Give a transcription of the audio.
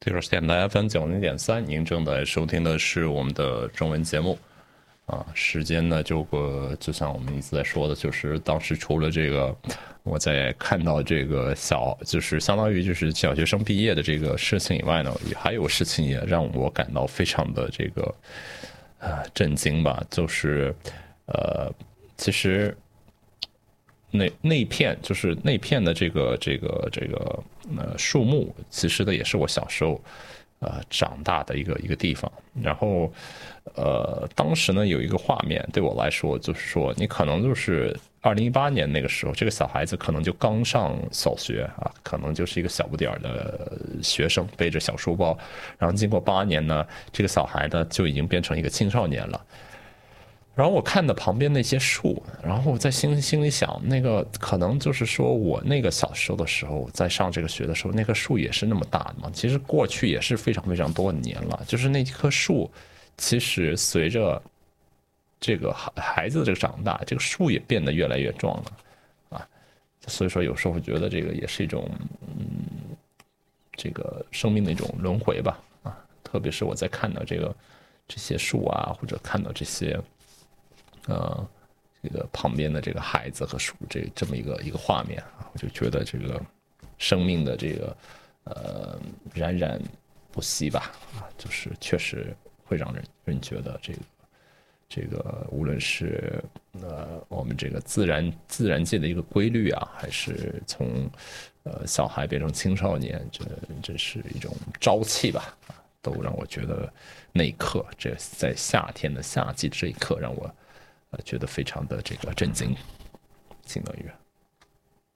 这就是现代 FM90.3，您正在收听的是我们的中文节目啊。时间呢，就像我们一直在说的，就是当时除了这个，我在看到这个就是相当于就是小学生毕业的这个事情以外呢，还有事情也让我感到非常的这个震惊吧，就是其实。那片就是那片的这个树木，其实呢也是我小时候长大的一个地方。然后当时呢有一个画面对我来说，就是说你可能就是2018年那个时候，这个小孩子可能就刚上小学啊，可能就是一个小不点儿的学生，背着小书包，然后经过8年呢，这个小孩呢就已经变成一个青少年了。然后我看到旁边那些树，然后我在心里想，那个可能就是说我那个小时候的时候，在上这个学的时候，那棵树也是那么大的嘛。其实过去也是非常非常多年了，就是那棵树，其实随着这个孩子的这个长大，这个树也变得越来越壮了啊。所以说有时候我觉得这个也是一种这个生命的一种轮回吧啊。特别是我在看到这些树啊，或者看到这些。这个旁边的这个孩子和树，这么一个画面啊，我就觉得这个生命的这个冉冉不息吧啊，就是确实会让人觉得这个无论是我们这个自然界的一个规律啊，还是从小孩变成青少年，这是一种朝气吧啊，都让我觉得那一刻，这在夏天的夏季这一刻让我。觉得非常的这个震惊，相当于。